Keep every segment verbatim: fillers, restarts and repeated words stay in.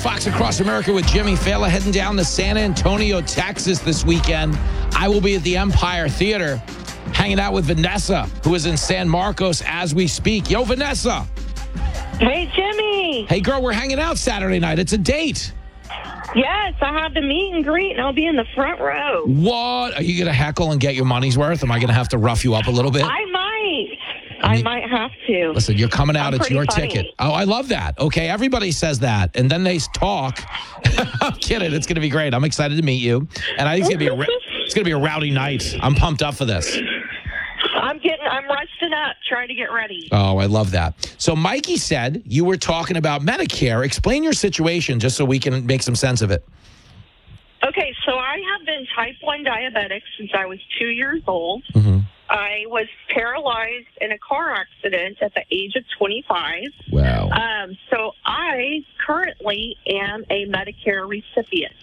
Fox Across America with Jimmy Fallon heading down to San Antonio, Texas this weekend. I will be at the Empire Theater hanging out with Vanessa, who is in San Marcos as we speak. Yo, Vanessa. Hey, Jimmy. Hey, girl, we're hanging out Saturday night. It's a date. Yes, I have the meet and greet, and I'll be in the front row. What? Are you going to heckle and get your money's worth? Am I going to have to rough you up a little bit? I might. I mean, I might have to. Listen, you're coming out. I'm It's pretty your funny. ticket. Oh, I love that. Okay, everybody says that, and then they talk. I'm kidding. It's going to be great. I'm excited to meet you, and I think it's going to be a ra- it's going to be a rowdy night. I'm pumped up for this. I'm getting, I'm resting up, trying to get ready. Oh, I love that. So Mikey said you were talking about Medicare. Explain your situation just so we can make some sense of it. Okay, so I have been type one diabetic since I was two years old. Mm-hmm. I was paralyzed in a car accident at the age of twenty-five. Wow. Um, so I currently am a Medicare recipient.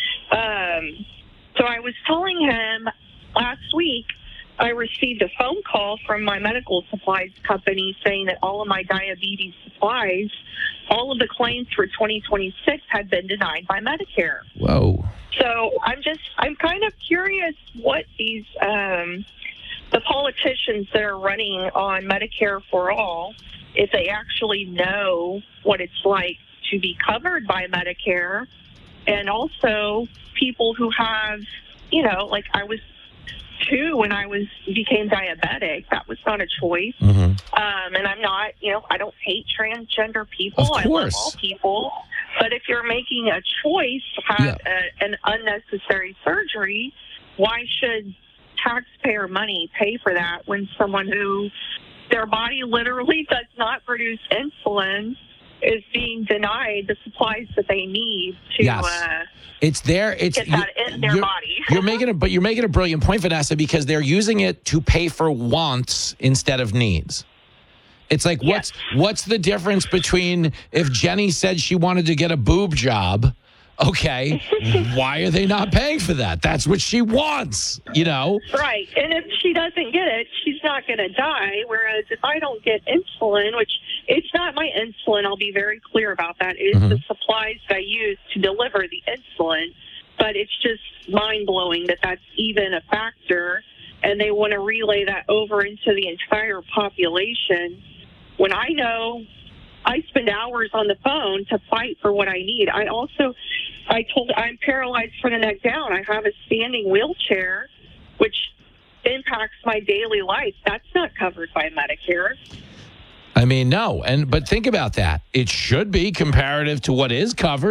Um, so I was telling him last week I received a phone call from my medical supplies company saying that all of my diabetes supplies, all of the claims for twenty twenty-six had been denied by Medicare. Whoa. So I'm just, I'm kind of curious what these, um, the politicians that are running on Medicare for All, if they actually know what it's like to be covered by Medicare, and also people who have, you know, like I was two when I was became diabetic. That was not a choice. Mm-hmm. Um, and I'm not, you know, I don't hate transgender people. Of I love course. all people. But if you're making a choice to have Yeah. a, an unnecessary surgery, why should taxpayer money pay for that when someone who their body literally does not produce insulin is being denied the supplies that they need to Yes. uh, It's there. It's get that in their you're, body? you're making it, but you're making a brilliant point, Vanessa, because they're using it to pay for wants instead of needs. It's like, Yes. what's what's the difference between if Jenny said she wanted to get a boob job? Okay, why are they not paying for that? That's what she wants, you know? Right. And if she doesn't get it, she's not going to die. Whereas if I don't get insulin, which it's not my insulin, I'll be very clear about that. It is Mhm. the supplies that I use to deliver the insulin. But it's just mind-blowing that that's even a factor. And they want to relay that over into the entire population when I know I spend hours on the phone to fight for what I need. I also, I told, I'm paralyzed from the neck down. I have a standing wheelchair, which impacts my daily life. That's not covered by Medicare. I mean, no. And but think about that. It should be comparative to what is covered.